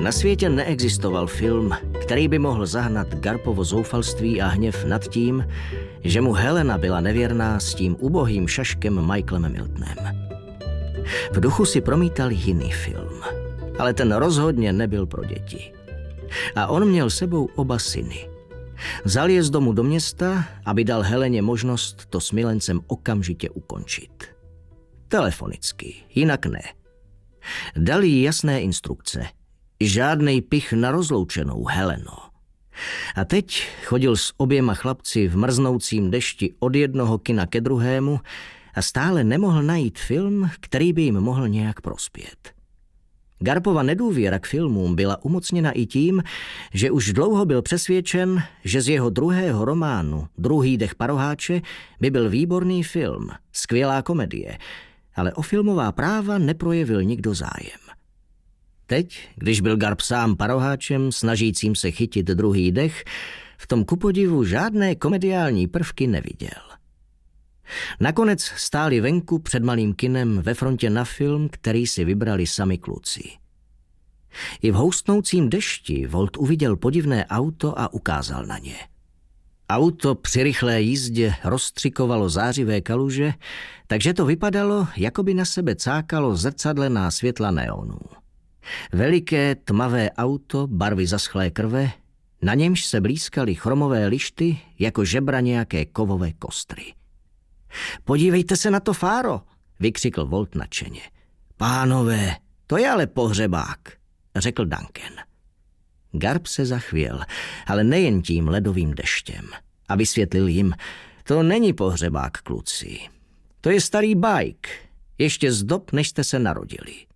Na světě neexistoval film, který by mohl zahnat Garpovo zoufalství a hněv nad tím, že mu Helena byla nevěrná s tím ubohým šaškem Michaelem Miltonem. V duchu si promítal jiný film, ale ten rozhodně nebyl pro děti. A on měl sebou oba syny. Vzal je z domu do města, aby dal Heleně možnost to s milencem okamžitě ukončit. Telefonicky, jinak ne. Dal jí jasné instrukce. Žádnej pich na rozloučenou, Heleno. A teď chodil s oběma chlapci v mrznoucím dešti od jednoho kina ke druhému a stále nemohl najít film, který by jim mohl nějak prospět. Garpova nedůvěra k filmům byla umocněna i tím, že už dlouho byl přesvědčen, že z jeho druhého románu Druhý dech paroháče by byl výborný film, skvělá komedie, ale o filmová práva neprojevil nikdo zájem. Teď, když byl Garp sám paroháčem, snažícím se chytit druhý dech, v tom kupodivu žádné komediální prvky neviděl. Nakonec stáli venku před malým kinem ve frontě na film, který si vybrali sami kluci. I v houstnoucím dešti Walt uviděl podivné auto a ukázal na ně. Auto při rychlé jízdě rozstřikovalo zářivé kaluže, takže to vypadalo, jako by na sebe cákalo zrcadlená světla neonů. Veliké tmavé auto barvy zaschlé krve, na němž se blýskaly chromové lišty jako žebra nějaké kovové kostry. Podívejte se na to fáro, vykřikl Walt nadšeně. Pánové, to je ale pohřebák, řekl Duncan. Garp se zachvěl, ale nejen tím ledovým deštěm. A vysvětlil jim, to není pohřebák, kluci. To je starý bajk, ještě z dob, než jste se narodili.